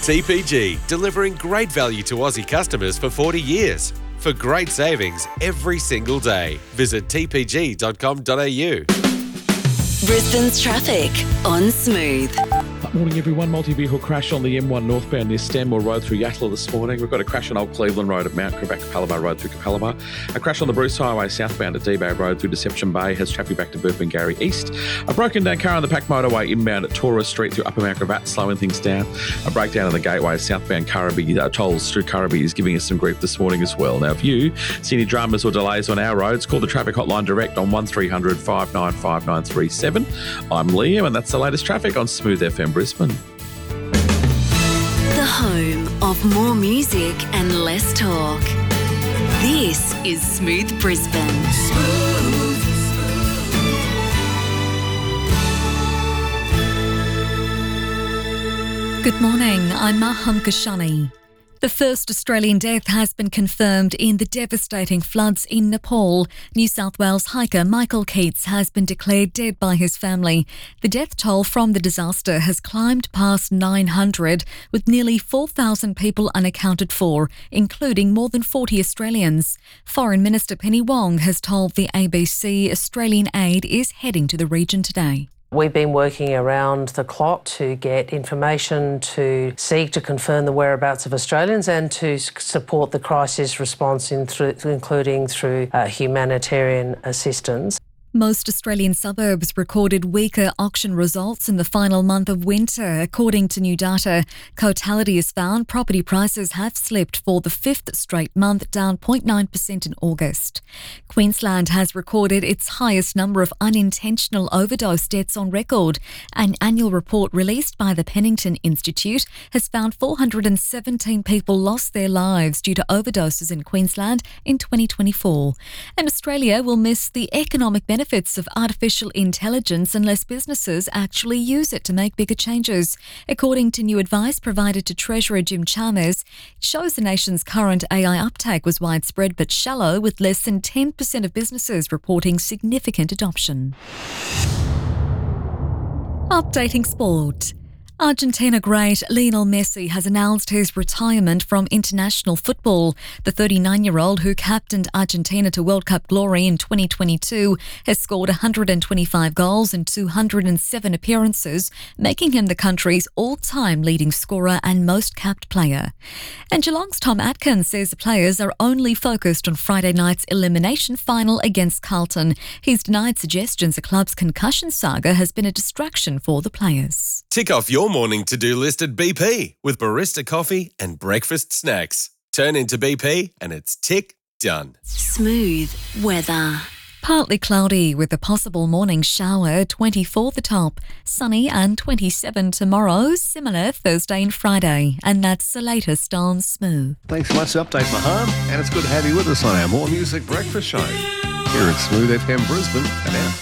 TPG, delivering great value to Aussie customers for 40 years. For great savings every single day, visit tpg.com.au. Brisbane's traffic on Smooth. Morning everyone. Multi-vehicle crash on the M1 northbound near Stanmore Road through Yatala this morning. We've got a crash on Old Cleveland Road at Mount Quebec, Capalaba Road through Capalaba. A crash on the Bruce Highway southbound at Debay Road through Deception Bay has traffic back to Burpengary East. A broken down car on the Pack Motorway inbound at Taurus Street through Upper Mount Gravatt, slowing things down. A breakdown on the Gateway southbound Currabee, tolls through Currabee is giving us some grief this morning as well. Now, if you see any dramas or delays on our roads, call the traffic hotline direct on 1300 595 937. I'm Liam and that's the latest traffic on Smooth FM Brisbane. The home of more music and less talk. This is Smooth Brisbane. Good morning, I'm Maham Kashani. The first Australian death has been confirmed in the devastating floods in Nepal. New South Wales hiker Michael Keats has been declared dead by his family. The death toll from the disaster has climbed past 900, with nearly 4,000 people unaccounted for, including more than 40 Australians. Foreign Minister Penny Wong has told the ABC Australian aid is heading to the region today. We've been working around the clock to get information, to seek to confirm the whereabouts of Australians and to support the crisis response, including through humanitarian assistance. Most Australian suburbs recorded weaker auction results in the final month of winter. According to new data, Cotality has found property prices have slipped for the fifth straight month, down 0.9% in August. Queensland has recorded its highest number of unintentional overdose deaths on record. An annual report released by the Pennington Institute has found 417 people lost their lives due to overdoses in Queensland in 2024. And Australia will miss the economic benefits of artificial intelligence unless businesses actually use it to make bigger changes. According to new advice provided to Treasurer Jim Chalmers, it shows the nation's current AI uptake was widespread but shallow, with less than 10% of businesses reporting significant adoption. Updating sport. Argentina great Lionel Messi has announced his retirement from international football. The 39-year-old, who captained Argentina to World Cup glory in 2022, has scored 125 goals in 207 appearances, making him the country's all-time leading scorer and most capped player. And Geelong's Tom Atkins says the players are only focused on Friday night's elimination final against Carlton. He's denied suggestions the club's concussion saga has been a distraction for the players. Tick off your morning to-do list at BP with barista coffee and breakfast snacks. Turn into BP and it's tick done. Smooth weather. Partly cloudy with a possible morning shower, 24 the top. Sunny and 27 tomorrow, similar Thursday and Friday. And that's the latest on Smooth. Thanks so much for the update, Maham. And it's good to have you with us on our More Music Breakfast Show here at Smooth FM Brisbane. And now